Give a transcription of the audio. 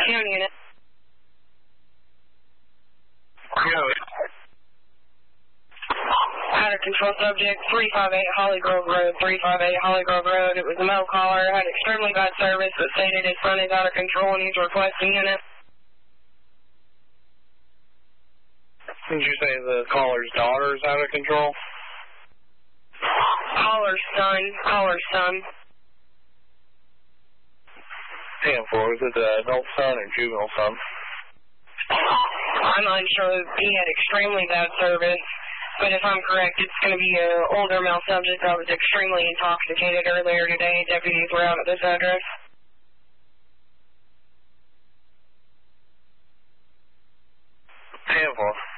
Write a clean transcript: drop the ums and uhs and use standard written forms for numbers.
County unit. Out of control subject, 358 Holly Grove Road, 358 Holly Grove Road. It was a male caller, had extremely bad service, but stated his son is out of control and he's requesting unit. Did you say the caller's daughter is out of control? Caller's son. 10-4, is it the adult son or juvenile son? I'm unsure. He had extremely bad service, but if I'm correct, it's going to be an older male subject that was extremely intoxicated earlier today. Deputies were out at this address. 10-4.